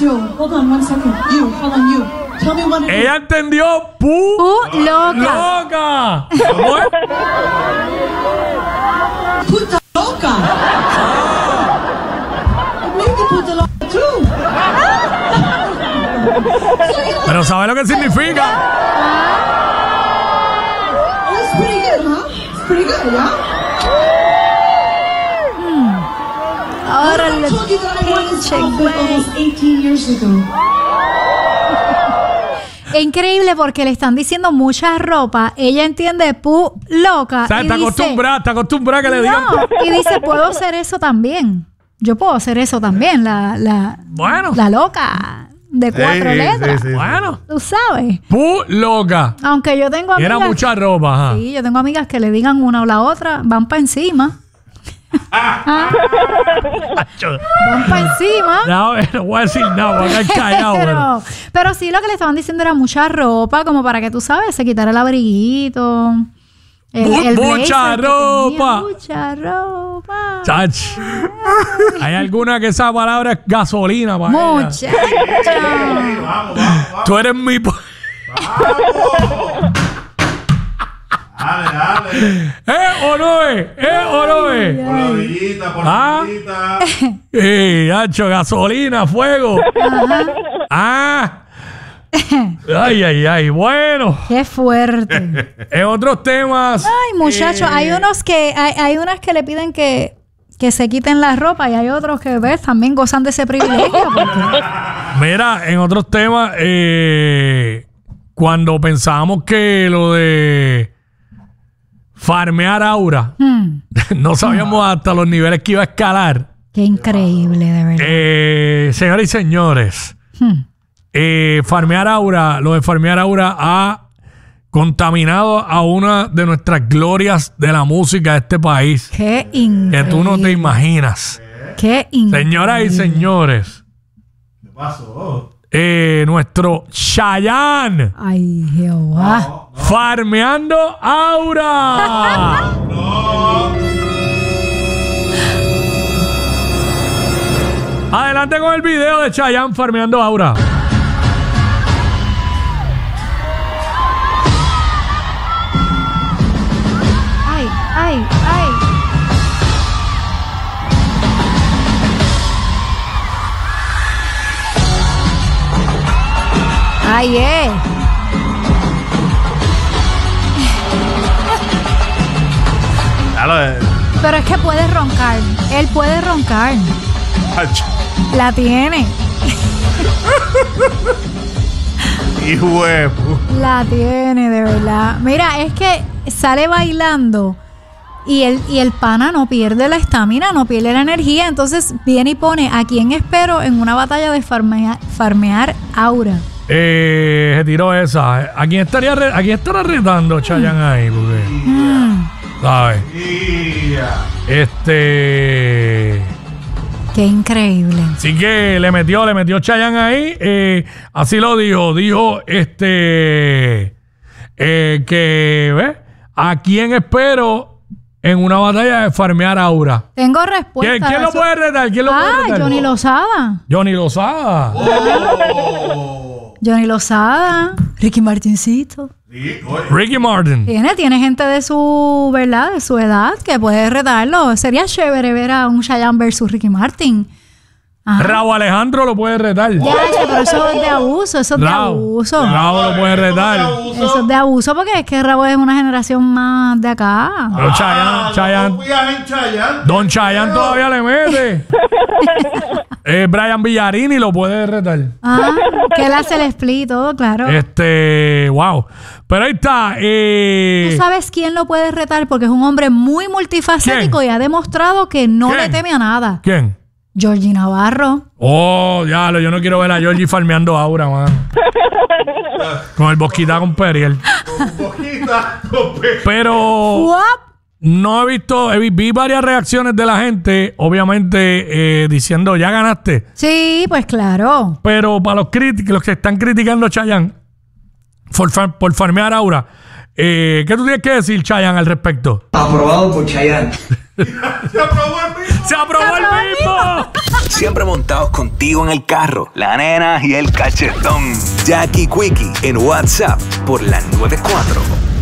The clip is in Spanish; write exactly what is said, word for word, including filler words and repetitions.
Joe, hold on one second. You, hold on, you. Tell me what it is. Ella entendió pu, pu loca. loca. Puta loca. Maybe puta loca too. Pero ¿sabe lo que significa? Oh, it's pretty good, huh? It's pretty good, yeah? Ahora le I told you that I wanted this pinche outfit güey. almost eighteen years ago. Es increíble porque le están diciendo mucha ropa. Ella entiende pu loca. O sea, y está dice, acostumbrada, está acostumbrada que le digan. no, y dice, puedo hacer eso también. Yo puedo hacer eso también. La, la, Bueno. la loca de cuatro Sí, letras. sí, sí. Bueno. Tú sabes. Pu loca. Aunque yo tengo Y amigas. era mucha ropa, ajá. Sí, yo tengo amigas que le digan una o la otra, van para encima. Ah, van para encima. No, no voy a decir nada, voy a quedar callado. pero- Pero, pero sí, lo que le estaban diciendo era mucha ropa, como para que tú sabes, se quitara el abriguito. El, Mu- el mucha blazer que ropa. tenía, mucha ropa. Chach. Hay alguna que esa palabra es gasolina para ella. Muchacha. Vamos, vamos, vamos. Tú eres mi... po- Dale, dale. ¿Eh o no es? ¿Eh o no es? Por la orillita, por Ah. la orillita. Eh, hacho, gasolina, fuego. Ah. Ay, ay, ay. Bueno, Qué fuerte. en otros temas. Ay, muchachos, eh, hay unos que, hay, hay unas que le piden que, que se quiten la ropa y hay otros que, ves, también gozan de ese privilegio. Porque, Mira, en otros temas, eh, cuando pensábamos que lo de farmear aura, hmm, no sabíamos hasta los niveles que iba a escalar. qué increíble, de verdad. Eh, señores y señores, Hmm. eh, farmear aura, lo de farmear aura ha contaminado a una de nuestras glorias de la música de este país, Qué que increíble. tú no te imaginas. Qué increíble. Señoras y señores, ¿Qué pasó? eh, nuestro Chayanne Ay, Jehová. farmeando aura. Adelante con el video de Chayanne farmeando aura. Ay, ay, ay. Ay, eh. Dale. Pero es que puede roncar. Él puede roncar. Ach, La tiene. hijo de pu- La tiene, de verdad. Mira, es que sale bailando y el, y el pana no pierde la estamina, no pierde la energía. Entonces viene y pone a quién espero en una batalla de farmea- farmear aura. Eh, se tiró esa. ¿A quién estaría re- a quién estará retando Chayanne ahí? Porque, Mm, ¿sabes? Ya. Este. qué increíble. Así que le metió, le metió Chayanne ahí. eh, así lo dijo. Dijo, este. eh, que, ¿ves? ¿A quién espero en una batalla de farmear aura? Tengo respuesta. ¿Quién, quién a lo eso. puede retar? ¿Quién lo puede Ah, retar? Johnny Lozada. Johnny Lozada. Oh. Johnny Lozada. Ricky Martincito. Sí, oye. Ricky Martin. Tiene, tiene gente de su, ¿verdad? De su edad que puede retarlo. Sería chévere ver a un Chayanne versus Ricky Martin. Ajá. Rabo Alejandro lo puede retar. Ya, che, pero eso es de abuso, eso es de Rabo. abuso. Rabo lo puede retar. Eso es de abuso porque es que Rabo es una generación más de acá. Pero Chayanne, Ah, Chayanne. no confías en Chayanne. Don Chayanne todavía le mete. eh, Brian Villarini lo puede retar. Ah, que él hace el split y todo, claro. Este, wow. Pero ahí está. Eh, ¿Tú sabes quién lo puede retar? Porque es un hombre muy multifacético ¿Quién? y ha demostrado que no ¿Quién? le teme a nada. ¿Quién? Georgie Navarro. Oh, ya, lo- yo no quiero ver a Georgie farmeando aura, man. Con el bosquita con Periel. Con poquita, con pe- Pero Guap. no he visto, he vi, vi varias reacciones de la gente, obviamente eh, diciendo, ya ganaste. Sí, pues claro. Pero para los críticos, los que están criticando a Chayanne por, far- por farmear aura, eh, ¿qué tú tienes que decir, Chayanne, al respecto? Aprobado por Chayanne. Se aprobó el mismo. ¡Se aprobó el mismo! Siempre montados contigo en el carro. La nena y el cachetón. Jackie Quickie en WhatsApp por la noventa y cuatro.